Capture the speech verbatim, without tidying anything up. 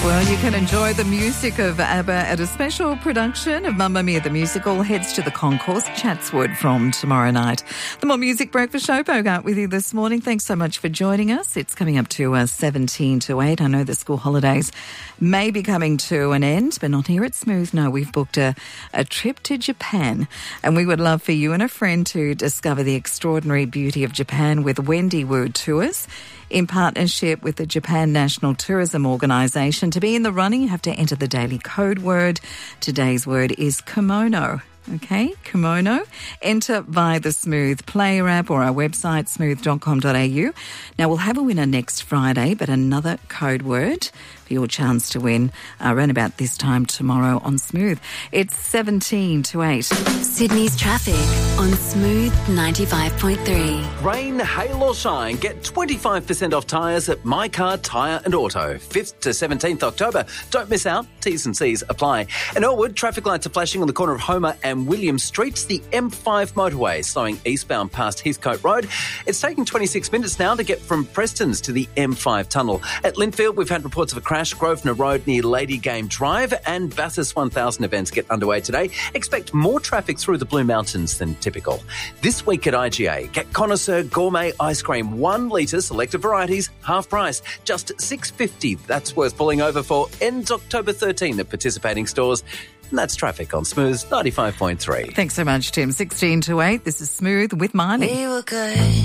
Well, you can enjoy the music of ABBA at a special production of Mamma Mia the Musical heads to the Concourse Chatswood from tomorrow night. The More Music Breakfast Show, Bogart with you this morning. Thanks so much for joining us. It's coming up to uh, seventeen to eight. I know the school holidays may be coming to an end, but not here at Smooth. No, we've booked a, a trip to Japan, and we would love for you and a friend to discover the extraordinary beauty of Japan with Wendy Wu Tours, in partnership with the Japan National Tourism Organisation. To be in the running, you have to enter the daily code word. Today's word is kimono. Okay, kimono. Enter via the Smooth Player app or our website, smooth dot com dot a u. Now, we'll have a winner next Friday, but another code word for your chance to win uh, around about this time tomorrow on Smooth. It's seventeen to eight. Sydney's traffic on Smooth ninety-five point three. Rain, hail or shine, get twenty-five percent off tyres at My Car Tyre and Auto. fifth to seventeenth October. Don't miss out. T's and C's apply. In Elwood, traffic lights are flashing on the corner of Homer and William Streets. The M five motorway slowing eastbound past Heathcote Road. It's taking twenty-six minutes now to get from Preston's to the M five tunnel. At Linfield, we've had reports of a crash. Grosvenor Road near Lady Game Drive, and Bathurst one thousand events get underway today. Expect more traffic through the Blue Mountains than typical. This week at I G A, get Connoisseur Gourmet Ice Cream, one litre, selected varieties, half price, just six dollars fifty. That's worth pulling over for. Ends October thirteenth at participating stores. And that's traffic on Smooth ninety-five point three. Thanks so much, Tim. sixteen to eight. This is Smooth with Marnie. We were good.